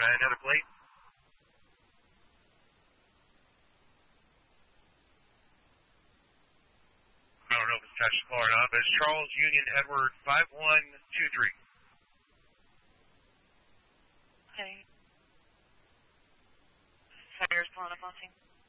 another plate? I don't know if it's touched the car or not, but it's Charles Union Edward 5123. Okay. Fires pulling up on scene.